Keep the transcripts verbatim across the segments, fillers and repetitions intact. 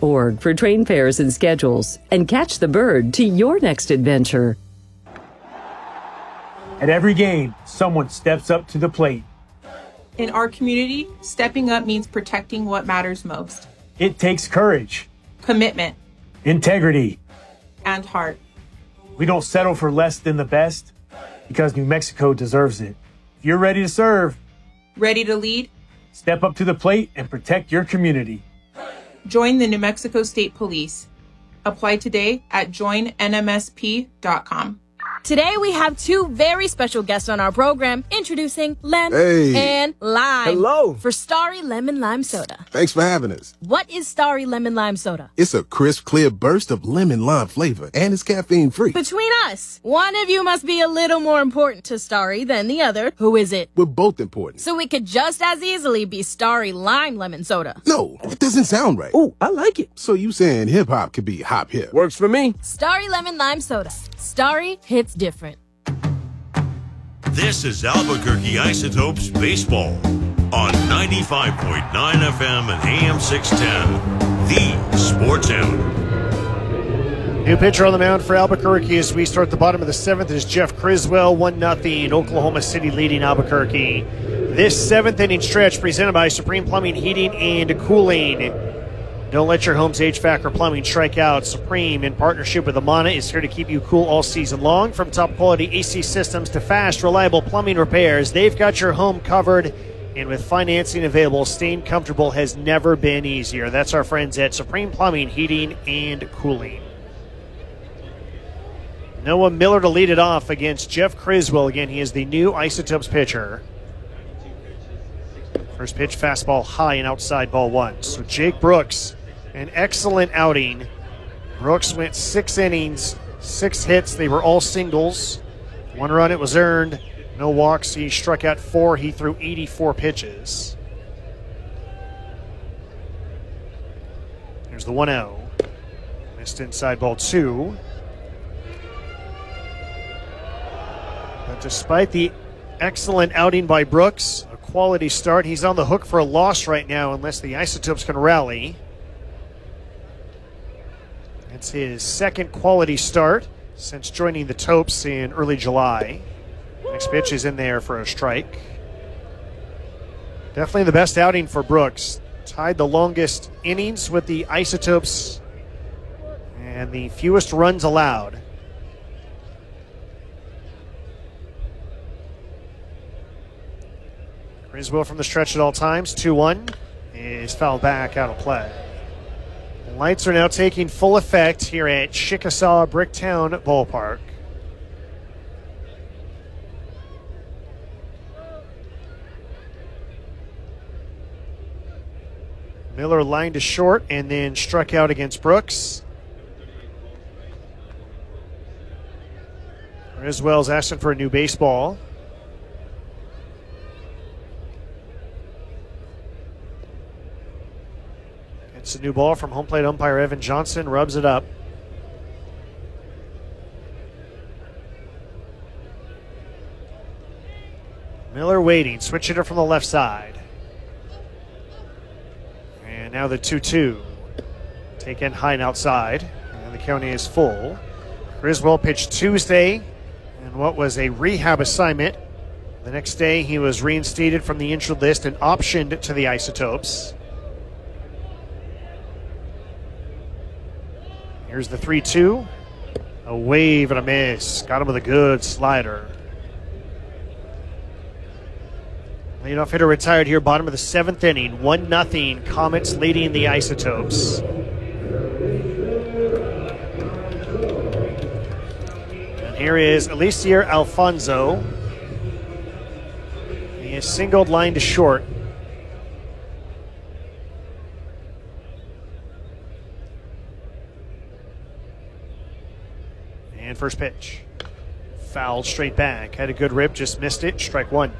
dot org for train fares and schedules, and catch the bird to your next adventure. At every game, someone steps up to the plate. In our community, stepping up means protecting what matters most. It takes courage, commitment, integrity, and heart. We don't settle for less than the best because New Mexico deserves it. If you're ready to serve, ready to lead, step up to the plate and protect your community. Join the New Mexico State Police. Apply today at join N M S P dot com. Today we have two very special guests on our program, introducing Lem hey. and Lime. Hello. For Starry Lemon Lime Soda. Thanks for having us. What is Starry Lemon Lime Soda? It's a crisp, clear burst of lemon lime flavor, and it's caffeine free. Between us, one of you must be a little more important to Starry than the other. Who is it? We're both important. So it could just as easily be Starry Lime Lemon Soda. No, it doesn't sound right. Oh, I like it. So you saying hip hop could be hop hip? Works for me. Starry Lemon Lime Soda. Starry hits different. This is Albuquerque Isotopes Baseball on ninety-five point nine F M and A M six ten, the Sports Animal. New pitcher on the mound for Albuquerque as we start the bottom of the seventh is Jeff Criswell, one nothing, Oklahoma City leading Albuquerque. This seventh inning stretch presented by Supreme Plumbing, Heating, and Cooling. Don't let your home's H V A C or plumbing strike out. Supreme, in partnership with Amana, is here to keep you cool all season long. From top-quality A C systems to fast, reliable plumbing repairs, they've got your home covered. And with financing available, staying comfortable has never been easier. That's our friends at Supreme Plumbing, Heating, and Cooling. Noah Miller to lead it off against Jeff Criswell. Again, he is the new Isotopes pitcher. First pitch, fastball high and outside, ball one. So Jake Brooks, an excellent outing. Brooks went six innings, six hits. They were all singles. One run, it was earned. No walks. He struck out four. He threw eighty-four pitches. Here's the one oh. Missed inside, ball two. But despite the excellent outing by Brooks, a quality start, he's on the hook for a loss right now unless the Isotopes can rally. It's his second quality start since joining the Topes in early July. Next pitch is in there for a strike. Definitely the best outing for Brooks. Tied the longest innings with the Isotopes and the fewest runs allowed. Criswell from the stretch at all times. two one is fouled back out of play. Lights are now taking full effect here at Chickasaw Bricktown Ballpark. Miller lined to short and then struck out against Brooks. Criswell's asking for a new baseball. It's a new ball from home plate umpire Evan Johnson. Rubs it up. Miller waiting. Switch hitter from the left side. And now the two two. Taken high and outside. And the count is full. Criswell pitched Tuesday in what was a rehab assignment. The next day he was reinstated from the injured list and optioned to the Isotopes. Here's the three two. A wave and a miss. Got him with a good slider. Leadoff hitter retired here, bottom of the seventh inning. one nothing. Comets leading the Isotopes. And here is Elisier Alfonso. He is singled line to short. And first pitch. Fouled straight back. Had a good rip, just missed it. Strike one.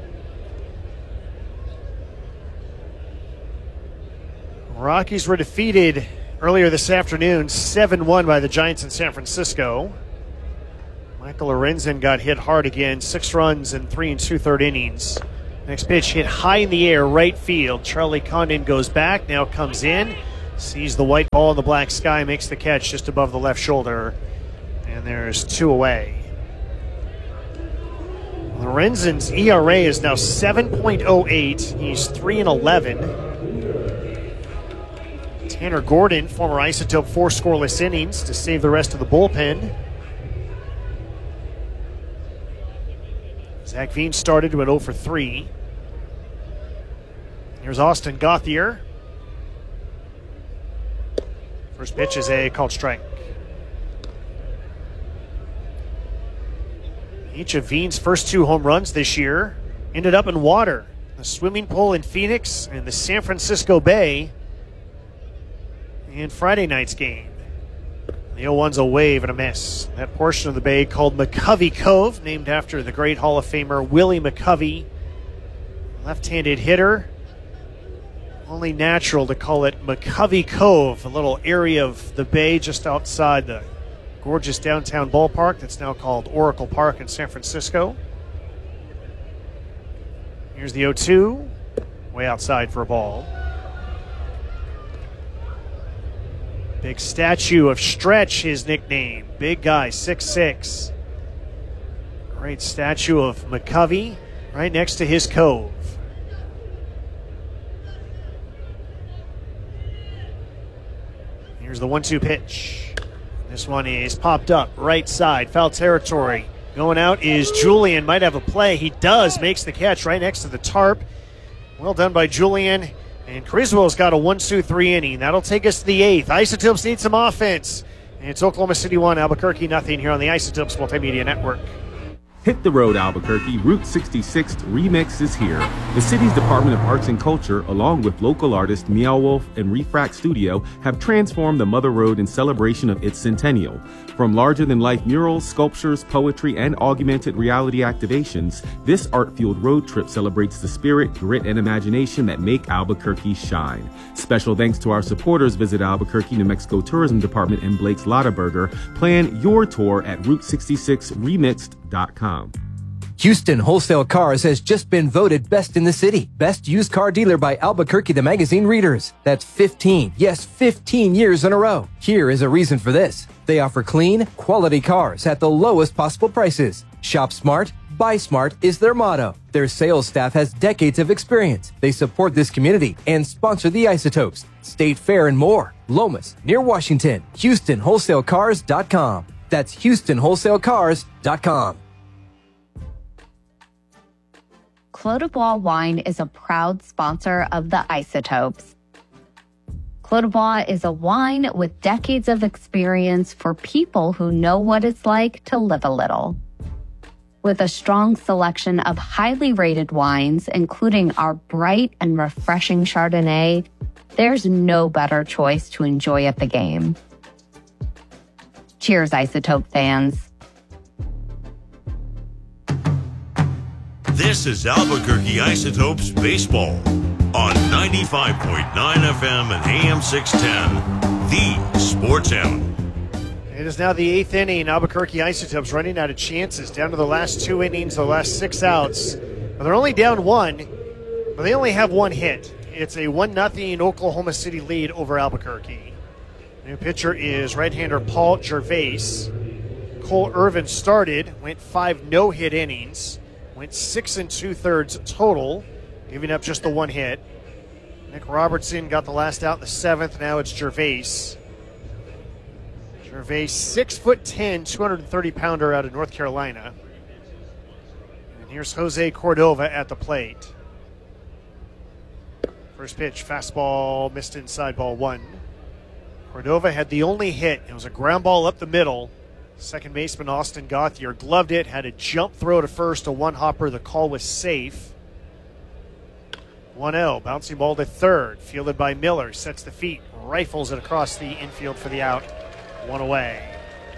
Rockies were defeated earlier this afternoon, seven one by the Giants in San Francisco. Michael Lorenzen got hit hard again, six runs in three and two-third innings. Next pitch hit high in the air, right field. Charlie Condon goes back, now comes in. Sees the white ball in the black sky, makes the catch just above the left shoulder. And there's two away. Lorenzen's E R A is now seven point oh eight. He's three and eleven. Tanner Gordon, former Isotope, four scoreless innings to save the rest of the bullpen. Zach Veen started, went oh for three. Here's Austin Gauthier. First pitch is a called strike. Each of Veen's first two home runs this year ended up in water. The swimming pool in Phoenix and the San Francisco Bay in Friday night's game. The oh one's a wave and a miss. That portion of the bay called McCovey Cove, named after the great Hall of Famer Willie McCovey. Left-handed hitter. Only natural to call it McCovey Cove, a little area of the bay just outside the gorgeous downtown ballpark that's now called Oracle Park in San Francisco. Here's the oh two, way outside for a ball. Big statue of Stretch, his nickname. Big guy, six six. Great statue of McCovey right next to his cove. Here's the one two pitch. This one is popped up, right side, foul territory. Going out is Julian, might have a play. He does, makes the catch right next to the tarp. Well done by Julian. And Criswell's got a one two three inning. That'll take us to the eighth. Isotopes need some offense. And it's Oklahoma City one, Albuquerque nothing here on the Isotopes Multimedia Network. Hit the road, Albuquerque. Route sixty-six Remix is here. The city's Department of Arts and Culture, along with local artists Meow Wolf and Refract Studio, have transformed the Mother Road in celebration of its centennial. From larger-than-life murals, sculptures, poetry, and augmented reality activations, this art-fueled road trip celebrates the spirit, grit, and imagination that make Albuquerque shine. Special thanks to our supporters. Visit Albuquerque, New Mexico Tourism Department and Blake's Lottaburger. Plan your tour at route sixty-six remixed dot com. Houston Wholesale Cars has just been voted best in the city. Best used car dealer by Albuquerque the Magazine readers. That's fifteen, yes, fifteen years in a row. Here is a reason for this. They offer clean, quality cars at the lowest possible prices. Shop smart, buy smart is their motto. Their sales staff has decades of experience. They support this community and sponsor the Isotopes, State Fair, and more. Lomas, near Washington. Houston Wholesale Cars dot com. That's Houston Wholesale Cars dot com. Clos du Bois Wine is a proud sponsor of the Isotopes. Clos du Bois is a wine with decades of experience for people who know what it's like to live a little. With a strong selection of highly rated wines, including our bright and refreshing Chardonnay, there's no better choice to enjoy at the game. Cheers, Isotope fans. This is Albuquerque Isotopes Baseball on ninety-five point nine F M and A M six ten, the Sports Animal. It is now the eighth inning. Albuquerque Isotopes running out of chances, down to the last two innings, the last six outs. But they're only down one, but they only have one hit. It's a one nothing Oklahoma City lead over Albuquerque. New pitcher is right-hander Paul Gervais. Cole Irvin started, went five no-hit innings. Went six and two-thirds total, giving up just the one hit. Nick Robertson got the last out in the seventh. Now it's Gervais. Gervais, six foot ten, two hundred thirty pounder out of North Carolina. And here's Jose Cordova at the plate. First pitch, fastball, missed inside, ball one. Cordova had the only hit. It was a ground ball up the middle. Second baseman Austin Gauthier gloved it, had a jump throw to first, a one-hopper. The call was safe. one oh, bouncing ball to third, fielded by Miller, sets the feet, rifles it across the infield for the out, one away.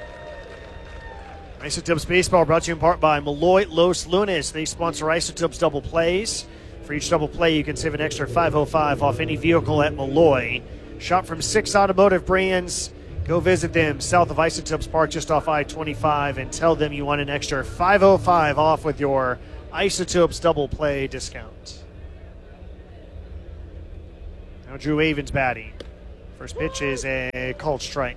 Isotopes Baseball brought to you in part by Malloy Los Lunas. They sponsor Isotopes double plays. For each double play, you can save an extra five oh five off any vehicle at Malloy. Shop from six automotive brands. Go visit them south of Isotopes Park, just off I twenty-five, and tell them you want an extra five oh five off with your Isotopes double play discount. Now Drew Avens batting. First pitch is a called strike.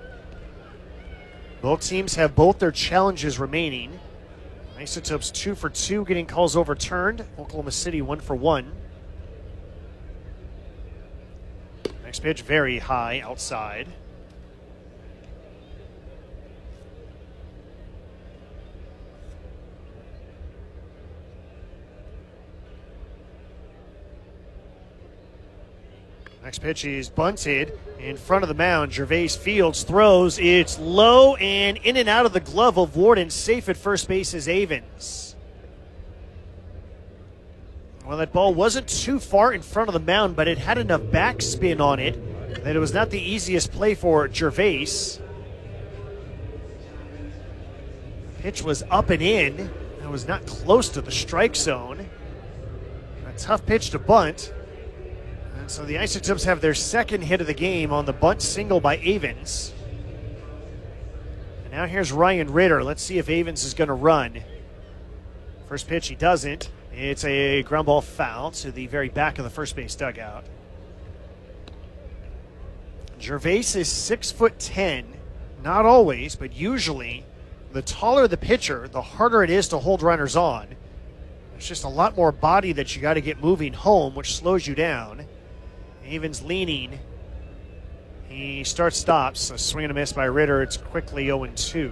Both teams have both their challenges remaining. Isotopes two for two, getting calls overturned. Oklahoma City one for one. Next pitch, very high outside. Next pitch is bunted in front of the mound. Gervais Fields throws. It's low and in and out of the glove of Warden. Safe at first base is Avens. Well, that ball wasn't too far in front of the mound, but it had enough backspin on it that it was not the easiest play for Gervais. Pitch was up and in. It was not close to the strike zone. A tough pitch to bunt. So the Isotopes have their second hit of the game on the bunt single by Avens. And now here's Ryan Ritter. Let's see if Avens is going to run. First pitch, he doesn't. It's a ground ball foul to the very back of the first base dugout. Gervais is six foot ten. Not always, but usually the taller the pitcher, the harder it is to hold runners on. There's just a lot more body that you got to get moving home, which slows you down. Avens leaning. He starts, stops. A swing and a miss by Ritter. It's quickly oh and two.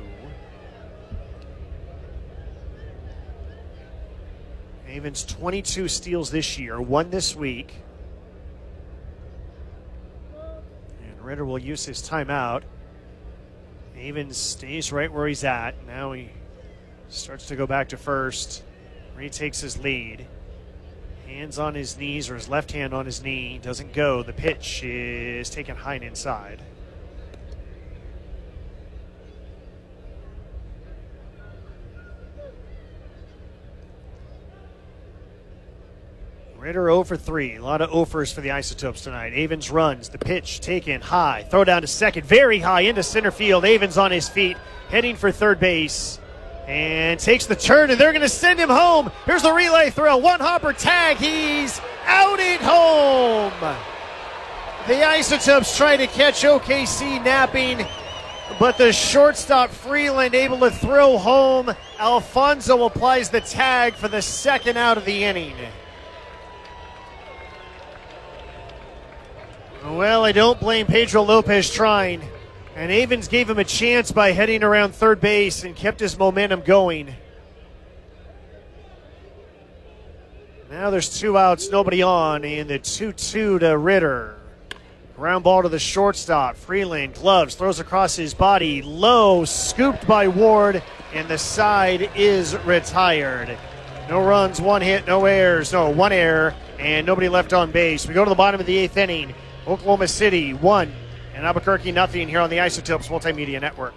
Avens twenty-two steals this year, one this week. And Ritter will use his timeout. Avens stays right where he's at. Now he starts to go back to first. Retakes his lead. Hands on his knees, or his left hand on his knee, doesn't go. The pitch is taken high and inside. Ritter oh for three. A lot of offers for the Isotopes tonight. Avens runs. The pitch taken high. Throw down to second. Very high into center field. Avens on his feet, heading for third base. And takes the turn, and they're going to send him home. Here's the relay throw. One hopper tag. He's out at home. The Isotopes trying to catch O K C napping, but the shortstop Freeland able to throw home. Alfonso applies the tag for the second out of the inning. Well, I don't blame Pedro Lopez trying. And Avens gave him a chance by heading around third base and kept his momentum going. Now there's two outs, nobody on, and the two two to Ritter. Ground ball to the shortstop. Freeland, gloves, throws across his body. Low, scooped by Ward, and the side is retired. No runs, one hit, no errors. No, one error, and nobody left on base. We go to the bottom of the eighth inning. Oklahoma City, one. And Albuquerque, nothing here on the Isotopes Multimedia Network.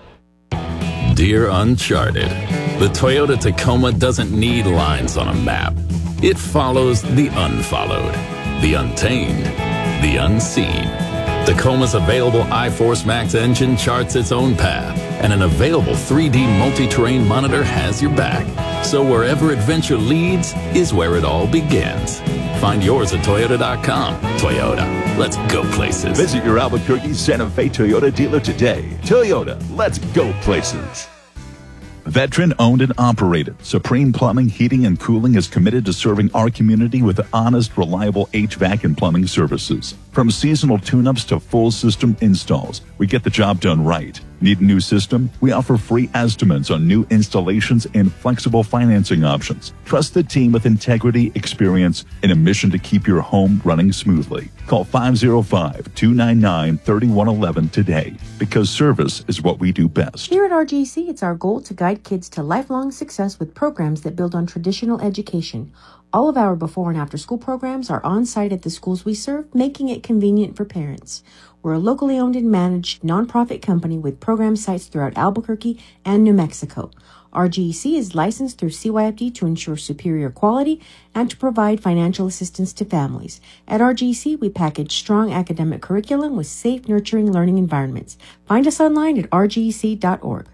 Dear Uncharted, the Toyota Tacoma doesn't need lines on a map. It follows the unfollowed, the untamed, the unseen. Tacoma's available iForce Max engine charts its own path, and an available three D multi-terrain monitor has your back. So wherever adventure leads is where it all begins. Find yours at Toyota dot com. Toyota, let's go places. Visit your Albuquerque Santa Fe Toyota dealer today. Toyota, let's go places. Veteran owned and operated, Supreme Plumbing, Heating, and Cooling is committed to serving our community with honest, reliable H V A C and plumbing services. From seasonal tune-ups to full system installs, we get the job done right. Need a new system? We offer free estimates on new installations and flexible financing options. Trust the team with integrity, experience, and a mission to keep your home running smoothly. Call five oh five, two nine nine, three one one one today, because service is what we do best. Here at R G C, it's our goal to guide kids to lifelong success with programs that build on traditional education. All of our before and after school programs are on site at the schools we serve, making it convenient for parents. We're a locally owned and managed nonprofit company with program sites throughout Albuquerque and New Mexico. R G E C is licensed through C Y F D to ensure superior quality and to provide financial assistance to families. At R G E C, we package strong academic curriculum with safe, nurturing learning environments. Find us online at r g e c dot org.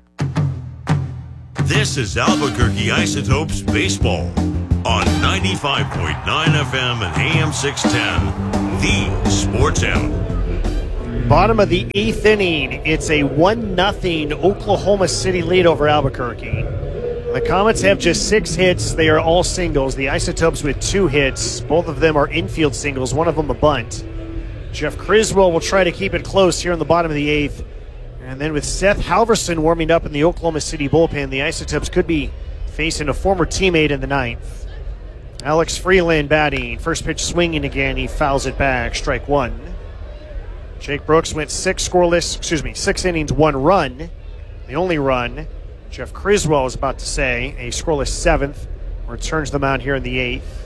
This is Albuquerque Isotopes Baseball on ninety-five point nine F M and A M six ten, the Sports Animal. Bottom of the eighth inning, it's a one nothing Oklahoma City lead over Albuquerque. The Comets have just six hits. They are all singles. The Isotopes with two hits. Both of them are infield singles, one of them a bunt. Jeff Criswell will try to keep it close here in the bottom of the eighth. And then with Seth Halverson warming up in the Oklahoma City bullpen, the Isotopes could be facing a former teammate in the ninth. Alex Freeland batting. First pitch swinging again. He fouls it back. Strike one. Jake Brooks went six scoreless, excuse me, six innings, one run. The only run. Jeff Criswell is about to say a scoreless seventh. Returns the mound here in the eighth.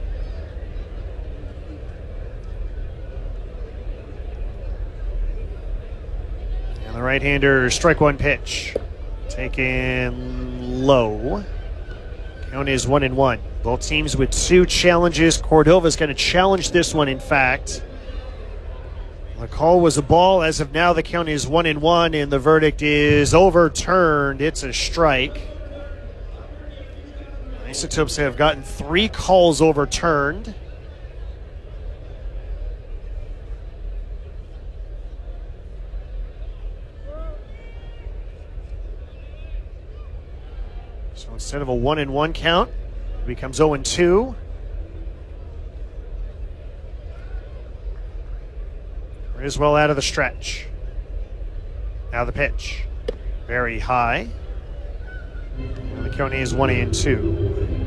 And the right-hander, strike one pitch. Taken low. Count is one and one. Both teams with two challenges. Cordova's going to challenge this one, in fact. The call was a ball. As of now, the count is one and one, and the verdict is overturned. It's a strike. Isotopes have gotten three calls overturned. So instead of a one and one count, it becomes oh and two. Criswell out of the stretch. Now the pitch. Very high. And the count is one and two.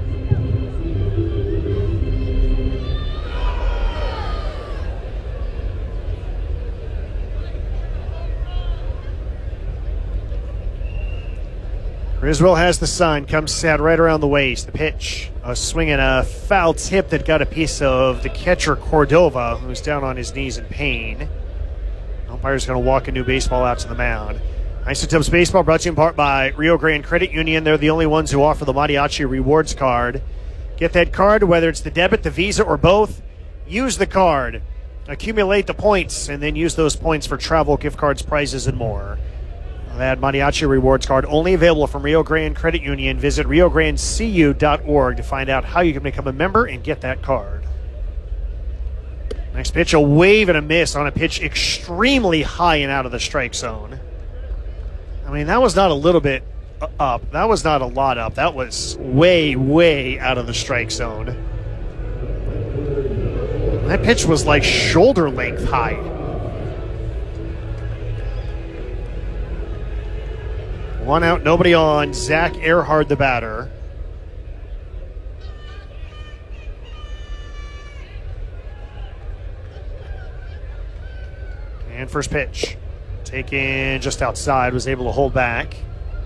Criswell has the sign, comes set right around the waist. The pitch, a swing and a foul tip that got a piece of the catcher Cordova, who's down on his knees in pain. Umpire's going to walk a new baseball out to the mound. Isotopes Baseball brought to you in part by Rio Grande Credit Union. They're the only ones who offer the Mariachi Rewards Card. Get that card, whether it's the debit, the Visa, or both. Use the card. Accumulate the points, and then use those points for travel, gift cards, prizes, and more. That Mariachi Rewards Card only available from Rio Grande Credit Union. Visit rio grande c u dot org to find out how you can become a member and get that card. Next pitch, a wave and a miss on a pitch extremely high and out of the strike zone. I mean, that was not a little bit up. That was not a lot up. That was way, way out of the strike zone. That pitch was like shoulder length high. One out, nobody on. Zach Earhart, the batter. And first pitch, taken just outside, was able to hold back.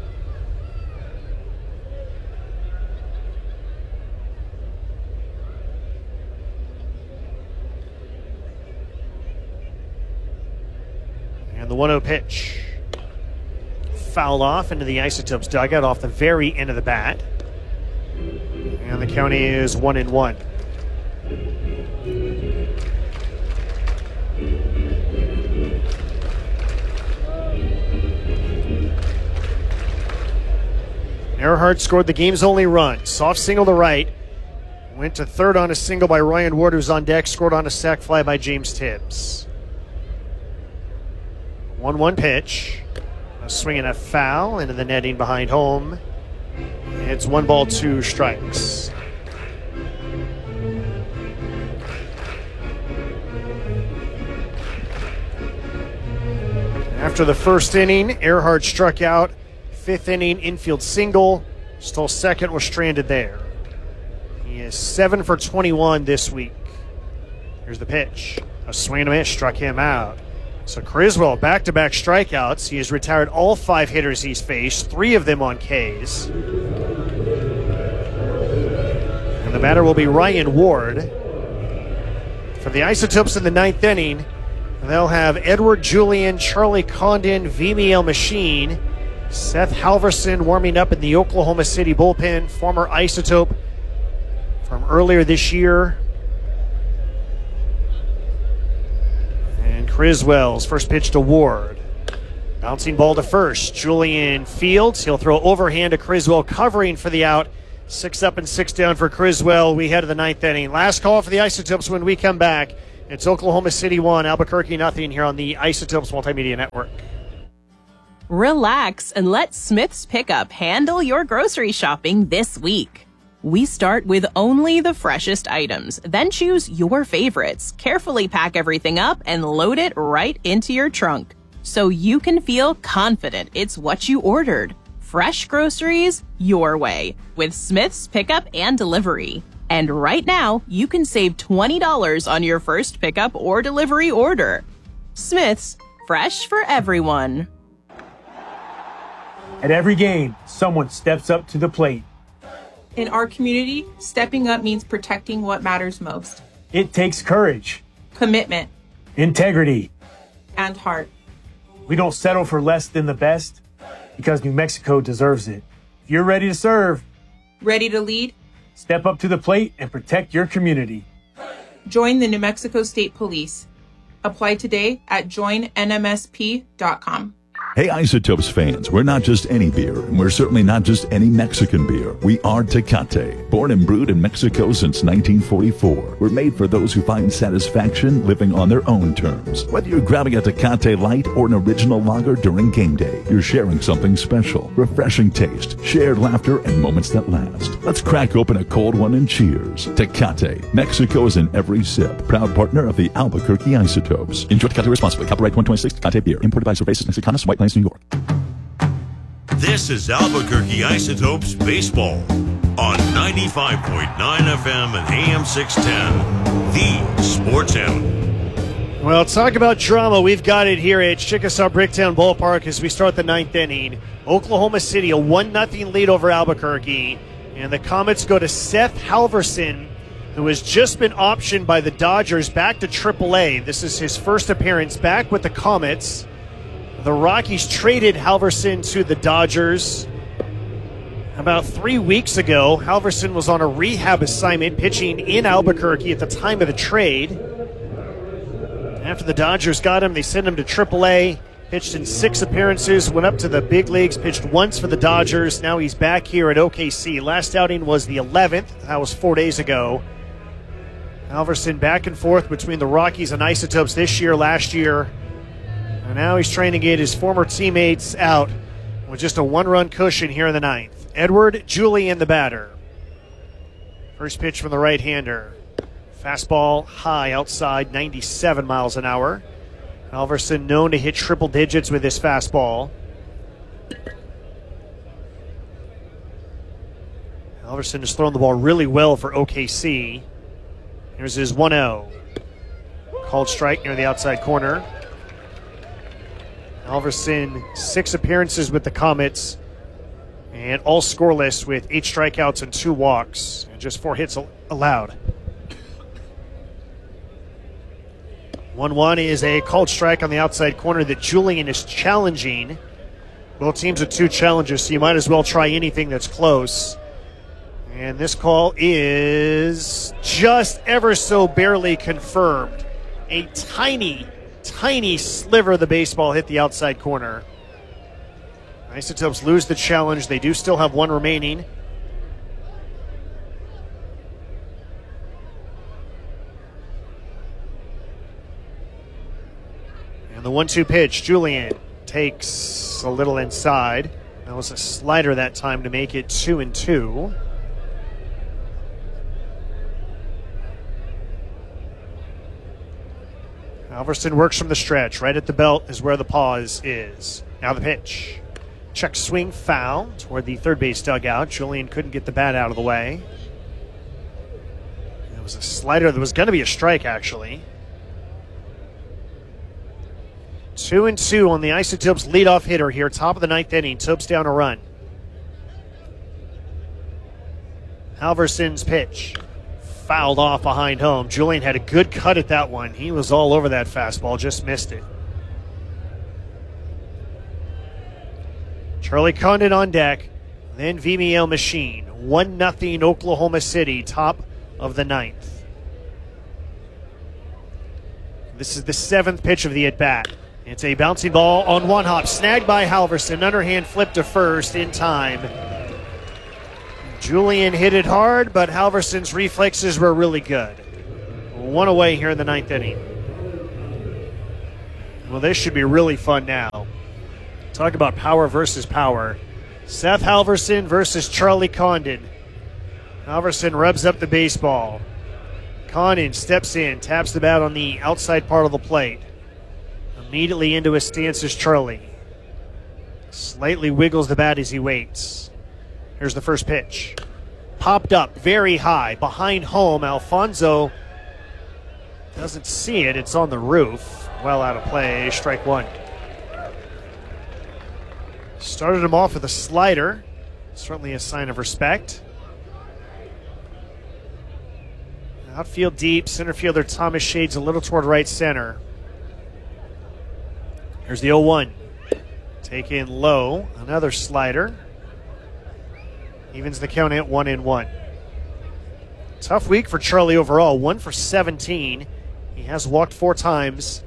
And the one oh pitch. Fouled off into the Isotopes dugout off the very end of the bat. And the count is one and one. Earhart scored the game's only run. Soft single to right. Went to third on a single by Ryan Ward, who's on deck. Scored on a sac fly by James Tibbs. one one pitch. A swing and a foul into the netting behind home. It's one ball, two strikes. After the first inning, Earhart struck out. Fifth inning, infield single. Stole second, was stranded there. He is seven for twenty-one this week. Here's the pitch. A swing and a miss struck him out. So Criswell, back-to-back strikeouts. He has retired all five hitters he's faced, three of them on Ks. And the batter will be Ryan Ward. For the Isotopes in the ninth inning, they'll have Edward Julian, Charlie Condon, Vimiel Machine, Seth Halverson warming up in the Oklahoma City bullpen, former Isotope from earlier this year. And Criswell's first pitch to Ward. Bouncing ball to first. Julian fields. He'll throw overhand to Criswell, covering for the out. Six up and six down for Criswell. We head to the ninth inning. Last call for the Isotopes when we come back. It's Oklahoma City one, Albuquerque nothing here on the Isotopes Multimedia Network. Relax and let Smith's Pickup handle your grocery shopping this week. We start with only the freshest items, then choose your favorites, carefully pack everything up, and load it right into your trunk, so you can feel confident it's what you ordered. Fresh groceries your way with Smith's Pickup and Delivery. And right now, you can save twenty dollars on your first pickup or delivery order. Smith's, fresh for everyone. At every game, someone steps up to the plate. In our community, stepping up means protecting what matters most. It takes courage, Commitment, integrity, and heart. We don't settle for less than the best because New Mexico deserves it. If you're ready to serve, Ready to lead? step up to the plate and protect your community. Join the New Mexico State Police. Apply today at join N M S P dot com. Hey, Isotopes fans, we're not just any beer, and we're certainly not just any Mexican beer. We are Tecate, born and brewed in Mexico since nineteen forty-four. We're made for those who find satisfaction living on their own terms. Whether you're grabbing a Tecate Light or an original lager during game day, you're sharing something special. Refreshing taste, shared laughter, and moments that last. Let's crack open a cold one and cheers. Tecate, Mexico is in every sip. Proud partner of the Albuquerque Isotopes. Enjoy Tecate responsibly. Copyright twenty twenty-six Tecate Beer. Imported by Cervezas Mexicanas, White Plains, New York. This is Albuquerque Isotopes Baseball on ninety-five point nine F M and A M six ten, the Sports Animal. Well, talk about drama. We've got it here at Chickasaw Bricktown Ballpark as we start the ninth inning. Oklahoma City, a one nothing lead over Albuquerque. And the Comets go to Seth Halverson, who has just been optioned by the Dodgers back to triple A. This is his first appearance back with the Comets. The Rockies traded Halverson to the Dodgers about three weeks ago. Halverson was on a rehab assignment pitching in Albuquerque at the time of the trade. After the Dodgers got him, they sent him to triple A. Pitched in six appearances, went up to the big leagues, pitched once for the Dodgers. Now he's back here at O K C. Last outing was the eleventh. That was four days ago. Halverson back and forth between the Rockies and Isotopes this year, last year. And now he's trying to get his former teammates out with just a one-run cushion here in the ninth. Edward Julian, the batter. First pitch from the right-hander. Fastball high outside, ninety-seven miles an hour. Halverson known to hit triple digits with his fastball. Halverson has thrown the ball really well for O K C. Here's his one oh. Called strike near the outside corner. Halverson, six appearances with the Comets, and all scoreless with eight strikeouts and two walks, and just four hits allowed. one one is a called strike on the outside corner that Julian is challenging. Both teams with two challenges, so you might as well try anything that's close. And this call is just ever so barely confirmed. A tiny Tiny sliver of the baseball hit the outside corner. Isotopes lose the challenge. They do still have one remaining. And the one two pitch, Julian takes a little inside. That was a slider that time to make it two and two. Halverson works from the stretch. Right at the belt is where the pause is. Now the pitch. Check swing foul toward the third base dugout. Julian couldn't get the bat out of the way. It was a slider that was going to be a strike, actually. Two and two on the Isotopes leadoff hitter here. Top of the ninth inning. Topes down a run. Halverson's pitch. Fouled off behind home. Julian had a good cut at that one. He was all over that fastball, just missed it. Charlie Condon on deck, then Vimiel Machine. one nothing Oklahoma City, top of the ninth. This is the seventh pitch of the at-bat. It's a bouncing ball on one hop, snagged by Halverson. Underhand flip to first in time. Julian hit it hard, but Halverson's reflexes were really good. One away here in the ninth inning. Well, this should be really fun now. Talk about power versus power. Seth Halverson versus Charlie Condon. Halverson rubs up the baseball. Condon steps in, taps the bat on the outside part of the plate. Immediately into his stance is Charlie. Slightly wiggles the bat as he waits. Here's the first pitch. Popped up very high behind home. Alfonso doesn't see it. It's on the roof. Well out of play. Strike one. Started him off with a slider. Certainly a sign of respect. Outfield deep. Center fielder Thomas shades a little toward right center. Here's the oh one. Taken low. Another slider. Evens the count at one and one. Tough week for Charlie overall. One for seventeen. He has walked four times.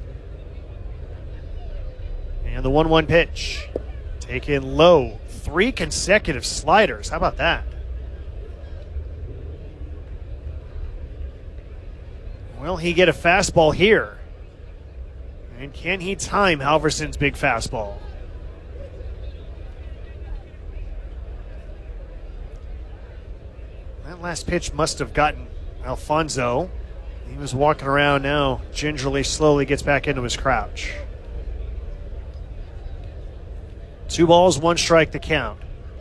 And the one one pitch. Taken low. Three consecutive sliders. How about that? Will he get a fastball here? And can he time Halverson's big fastball? That last pitch must have gotten Alfonso. He was walking around now, gingerly, slowly gets back into his crouch. Two balls, one strike the count.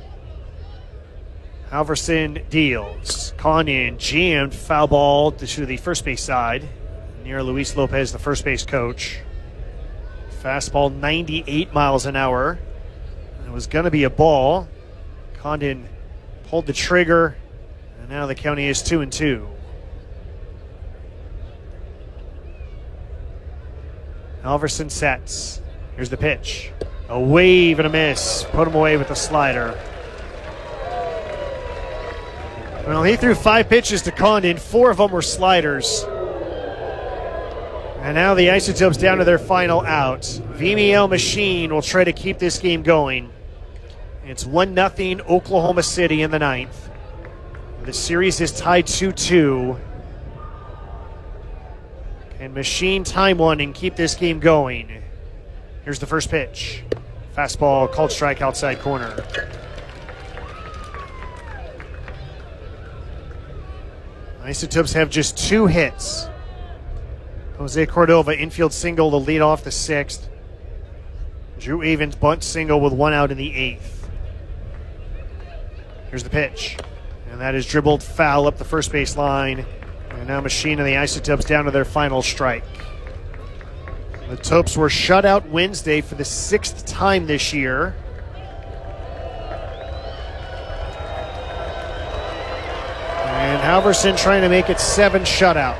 Halverson deals. Condon jammed, foul ball to the first base side near Luis Lopez, the first base coach. Fastball ninety-eight miles an hour. It was going to be a ball. Condon pulled the trigger, and now the county is two and two. Halverson sets. Here's the pitch. A wave and a miss. Put him away with a slider. Well, he threw five pitches to Condon. Four of them were sliders. And now the Isotopes down to their final out. Vimiel Machine will try to keep this game going. It's one nothing Oklahoma City in the ninth. The series is tied two two. Can Machine time one and keep this game going? Here's the first pitch. Fastball called strike outside corner. Isotopes have just two hits. Jose Cordova infield single to lead off the sixth. Drew Avens bunt single with one out in the eighth. Here's the pitch. And that is dribbled foul up the first base line. And now Machine and the Isotopes down to their final strike. The Topes were shut out Wednesday for the sixth time this year. And Halverson trying to make it seven shutout.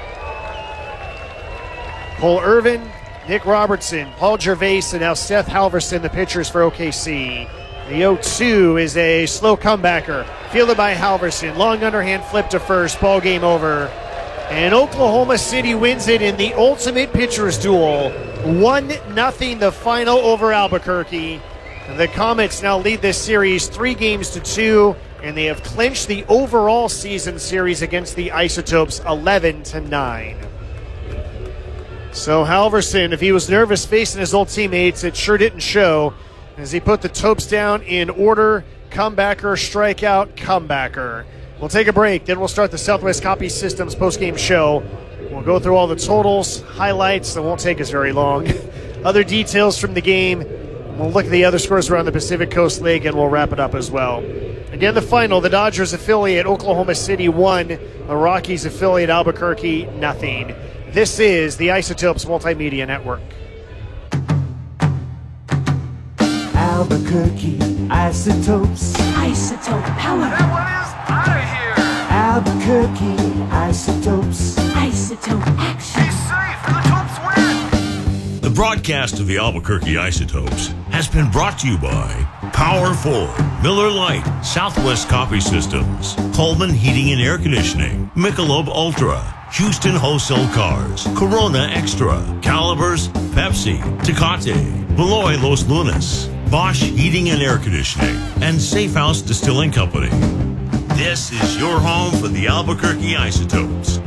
Cole Irvin, Nick Robertson, Paul Gervais, and now Seth Halverson, the pitchers for O K C. The oh two is a slow comebacker, fielded by Halverson. Long underhand flip to first, ball game over. And Oklahoma City wins it in the ultimate pitchers duel. one nothing the final over Albuquerque. The Comets now lead this series three games to two, and they have clinched the overall season series against the Isotopes eleven to nine. So Halverson, if he was nervous facing his old teammates, it sure didn't show as he put the Topes down in order. Comebacker, strikeout, comebacker. We'll take a break, then we'll start the Southwest Copy Systems postgame show. We'll go through all the totals, highlights, that won't take us very long. Other details from the game. We'll look at the other scores around the Pacific Coast League, and we'll wrap it up as well. Again, the final, the Dodgers affiliate Oklahoma City one, the Rockies affiliate Albuquerque nothing. This is the Isotopes Multimedia Network. Albuquerque Isotopes. Isotope power. That one is out of here. Albuquerque Isotopes. Isotope action. Be safe, and the Topes win. The broadcast of the Albuquerque Isotopes has been brought to you by Powerful, Miller Lite, Southwest Copy Systems, Coleman Heating and Air Conditioning, Michelob Ultra, Houston Wholesale Cars, Corona Extra, Calibers, Pepsi, Tecate, Beloy Los Lunas, Bosch Heating and Air Conditioning, and Safe House Distilling Company. This is your home for the Albuquerque Isotopes.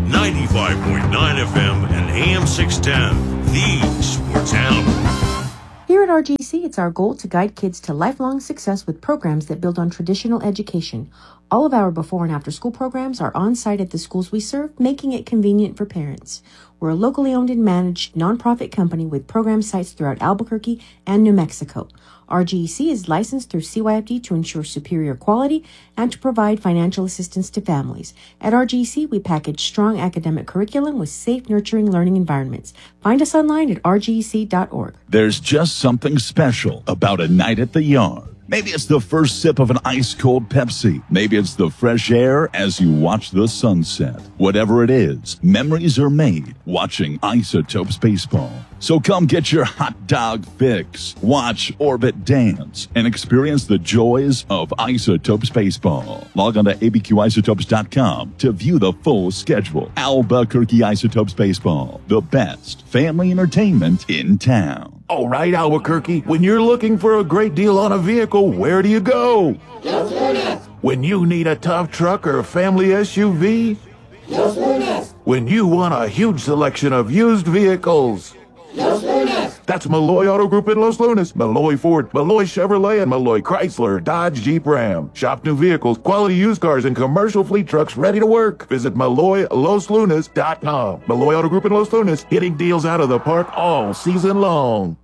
ninety-five point nine F M and A M six ten, the Sports Animal. Here at R G C, it's our goal to guide kids to lifelong success with programs that build on traditional education. All of our before and after school programs are on site at the schools we serve, making it convenient for parents. We're a locally owned and managed nonprofit company with program sites throughout Albuquerque and New Mexico. R G E C is licensed through C Y F D to ensure superior quality and to provide financial assistance to families. At R G E C, we package strong academic curriculum with safe, nurturing learning environments. Find us online at r g e c dot org. There's just something special about a night at the yard. Maybe it's the first sip of an ice-cold Pepsi. Maybe it's the fresh air as you watch the sunset. Whatever it is, memories are made watching Isotopes Baseball. So come get your hot dog fix, watch Orbit dance, and experience the joys of Isotopes Baseball. Log on to a b q isotopes dot com to view the full schedule. Albuquerque Isotopes Baseball, the best family entertainment in town. All right, Albuquerque, when you're looking for a great deal on a vehicle, where do you go? Los Lunas. When you need a tough truck or a family S U V? Los Lunas. When you want a huge selection of used vehicles? Los Lunas. That's Malloy Auto Group in Los Lunas. Malloy Ford, Malloy Chevrolet, and Malloy Chrysler, Dodge, Jeep, Ram. Shop new vehicles, quality used cars, and commercial fleet trucks ready to work. Visit malloy los lunas dot com. Malloy Auto Group in Los Lunas, hitting deals out of the park all season long.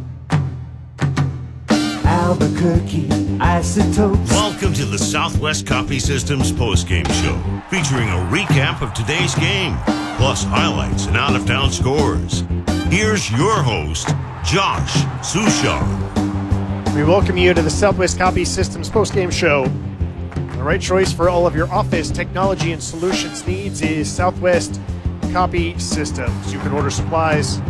Albuquerque Isotopes. Welcome to the Southwest Copy Systems postgame show, featuring a recap of today's game, plus highlights and out-of-town scores. Here's your host, Josh Sushar. We welcome you to the Southwest Copy Systems postgame show. The right choice for all of your office technology and solutions needs is Southwest Copy Systems. You can order supplies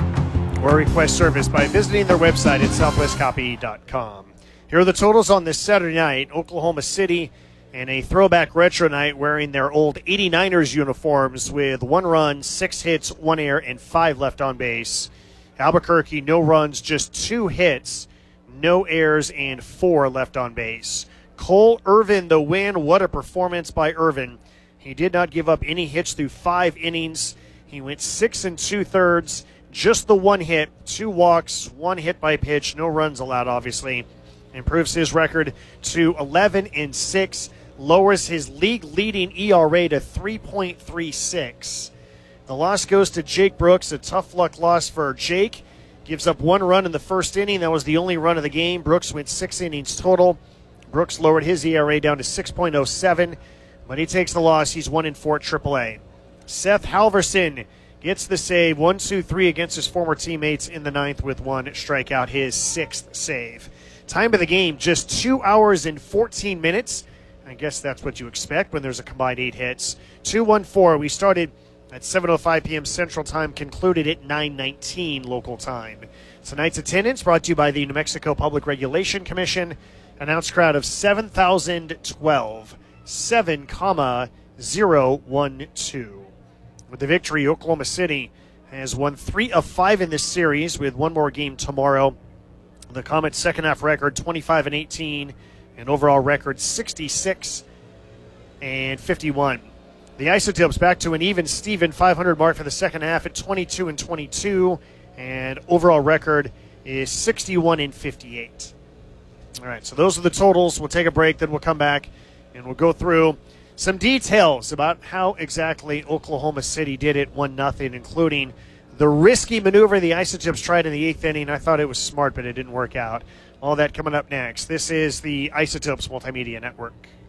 or request service by visiting their website at southwest copy dot com. Here are the totals on this Saturday night. Oklahoma City in a throwback retro night wearing their old eighty-niners uniforms with one run, six hits, one error, and five left on base. Albuquerque, no runs, just two hits, no errors, and four left on base. Cole Irvin, the win. What a performance by Irvin. He did not give up any hits through five innings. He went six and two-thirds, just the one hit, two walks, one hit by pitch, no runs allowed, obviously. Improves his record to eleven and six, lowers his league-leading E R A to three point three six. The loss goes to Jake Brooks, a tough luck loss for Jake. Gives up one run in the first inning. That was the only run of the game. Brooks went six innings total. Brooks lowered his E R A down to six point oh seven, but he takes the loss. He's one and four at triple A. Seth Halverson gets the save, one two three against his former teammates in the ninth with one strikeout, his sixth save. Time of the game, just two hours and fourteen minutes. I guess that's what you expect when there's a combined eight hits. two one four, we started at seven oh five p.m. Central Time, concluded at nine nineteen local time. Tonight's attendance brought to you by the New Mexico Public Regulation Commission. Announced crowd of seven thousand twelve, seven zero one two. With the victory, Oklahoma City has won three of five in this series with one more game tomorrow. The Comets' second half record twenty-five and eighteen, and overall record sixty-six and fifty-one. The Isotopes back to an even Steven five hundred mark for the second half at twenty-two and twenty-two, and overall record is sixty-one and fifty-eight. All right, so those are the totals. We'll take a break, then we'll come back and we'll go through some details about how exactly Oklahoma City did it one nothing, including the risky maneuver the Isotopes tried in the eighth inning. I thought it was smart, but it didn't work out. All that coming up next. This is the Isotopes Multimedia Network.